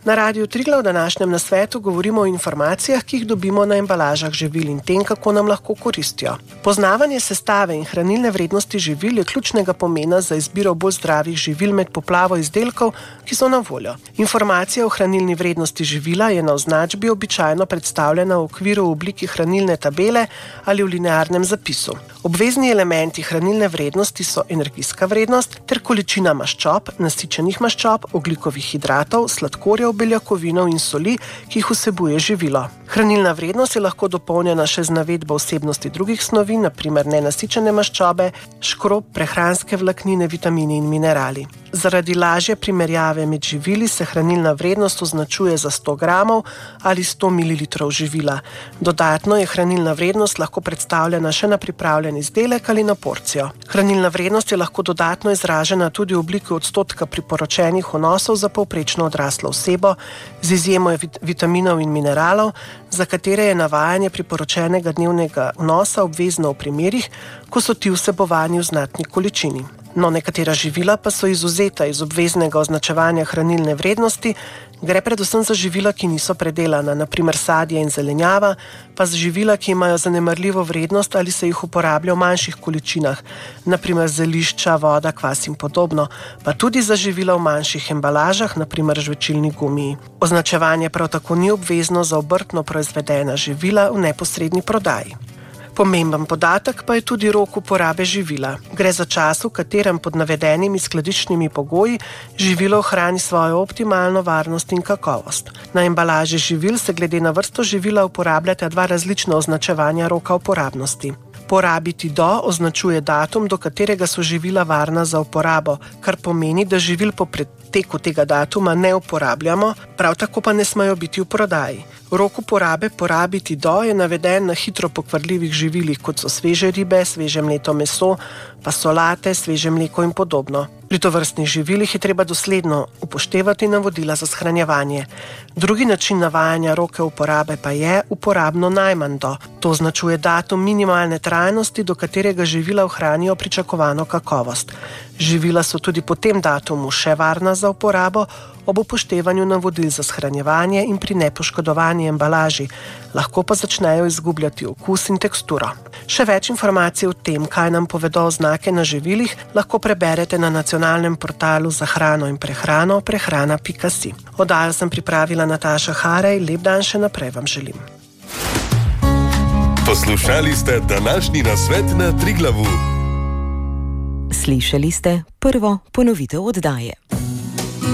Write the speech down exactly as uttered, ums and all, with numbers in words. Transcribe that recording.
Na Radiu Triglav v današnjem nasvetu govorimo o informacijah, ki jih dobimo na embalažah živil in tem, kako nam lahko koristijo. Poznavanje sestave in hranilne vrednosti živil je ključnega pomena za izbiro bolj zdravih živil med poplavo izdelkov, ki so na voljo. Informacija o hranilni vrednosti živila je na označbi običajno predstavljena v okviru v obliki hranilne tabele ali v linearnem zapisu. Obvezni elementi hranilne vrednosti so energijska vrednost ter količina maščob, nasičenih maščob, ogljikovih hidratov, sladkorjev, beljakovinov in soli, ki jih vsebuje živilo. Hranilna vrednost je lahko dopolnjena še z navedbo vsebnosti drugih snovi, na primer nenasičene maščobe, škrob, prehranske vlaknine, vitamini in minerali. Zaradi lažje primerjave med živili se hranilna vrednost označuje za sto gramov ali sto mililitrov živila. Dodatno je hranilna vrednost lahko predstavljena še na pripravljen izdelek ali na porcijo. Hranilna vrednost je lahko dodatno izražena tudi v obliki odstotka priporočenih vnosov za povprečno odraslo osebo, z izjemo vitaminov in mineralov, za katere je navajanje priporočenega dnevnega vnosa obvezno v primerih, ko so ti vsebovani v znatni količini. No, nekatera živila pa so izvzeta iz obveznega označevanja hranilne vrednosti, gre predvsem za živila, ki niso predelana, na primer sadje in zelenjava, pa za živila, ki imajo zanemarljivo vrednost ali se jih uporablja v manjših količinah, na primer zelišča, voda, kvas in podobno, pa tudi za živila v manjših embalažah, na primer žvečilni gumiji. Označevanje prav tako ni obvezno za obrtno proizvedena živila v neposredni prodaji. Pomemben podatek pa je tudi rok uporabe živila. Gre za čas, v katerem pod navedenimi skladiščnimi pogoji živilo ohrani svojo optimalno varnost in kakovost. Na embalaži živil se glede na vrsto živila uporabljata dva različna označevanja roka uporabnosti. Porabiti do označuje datum, do katerega so živila varna za uporabo, kar pomeni, da živil po preteku tega datuma ne uporabljamo, prav tako pa ne smejo biti v prodaji. Rok uporabe porabiti do je naveden na hitro pokvarljivih živilih, kot so sveže ribe, sveže mleto meso, pa solate, sveže mleko in podobno. Pri tovrstnih živilih je treba dosledno upoštevati navodila za shranjevanje. Drugi način navajanja roke uporabe pa je uporabno najmanj do. To označuje datum minimalne trajnosti, do katerega živila ohranijo pričakovano kakovost. Živila so tudi po tem datumu še varna za uporabo, ob upoštevanju navodil za shranjevanje in pri nepoškodovani embalaži, lahko pa začnejo izgubljati okus in teksturo. Še več informacij o tem, kaj nam povedo oznake na živilih, lahko preberete na nacionalnem portalu za hrano in prehrano prehrana pika si. Oddajo sem pripravila Nataša Harej, lep dan še naprej vam želim. Poslušali ste današnji nasvet na Triglavu. Slišali ste prvo ponovitev oddaje.